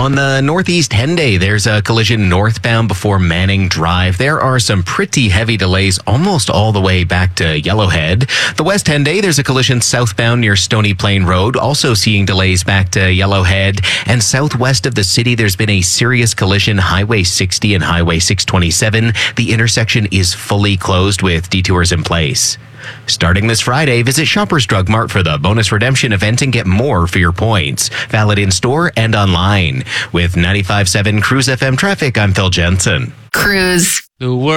On the Northeast Henday, there's a collision northbound before Manning Drive. There are some pretty heavy delays almost all the way back to Yellowhead. The West Henday, there's a collision southbound near Stony Plain Road, also seeing delays back to Yellowhead. And southwest of the city, there's been a serious collision, Highway 60 and Highway 627. The intersection is fully closed with detours in place. Starting this Friday, visit Shoppers Drug Mart for the bonus redemption event and get more for your points. Valid in store and online. With 95.7 Cruise FM traffic, I'm Phil Jensen. Cruise. The